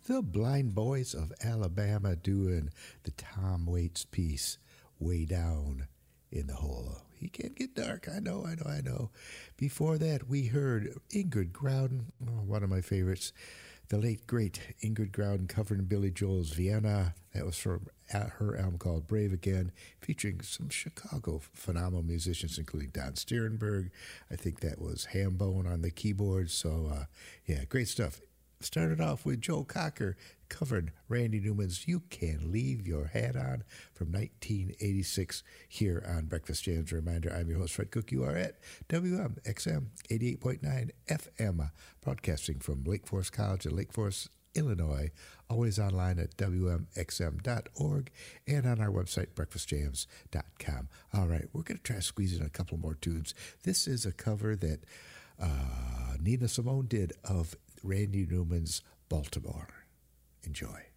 The Blind Boys of Alabama doing the Tom Waits piece, Way Down in the Hole. He can get dark, I know. Before that, we heard Ingrid Groudon, one of my favorites, the late, great Ingrid Groudon covering Billy Joel's Vienna. That was from her album called Brave Again, featuring some Chicago phenomenal musicians, including Don Sterenberg. I think that was Hambone on the keyboard. So, yeah, great stuff. Started off with Joe Cocker, covered Randy Newman's You Can Leave Your Hat On from 1986 here on Breakfast Jams. A reminder, I'm your host, Fred Cook. You are at WMXM 88.9 FM, broadcasting from Lake Forest College in Lake Forest, Illinois. Always online at WMXM.org and on our website, breakfastjams.com. All right, we're going to try to squeeze in a couple more tunes. This is a cover that Nina Simone did of Randy Newman's Baltimore. Enjoy.